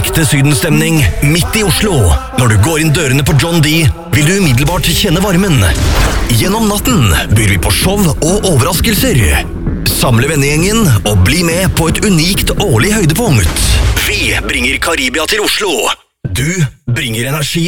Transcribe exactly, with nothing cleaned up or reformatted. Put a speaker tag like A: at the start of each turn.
A: Ekte sydenstemning midt i Oslo. Når du går inn dørene på John D, vil du umiddelbart kjenne varmen. Gjennom natten byr vi på show og overraskelser. Samle vennegjengen og bli med på et unikt årlig høydepunkt. Vi bringer Karibia til Oslo. Du bringer energi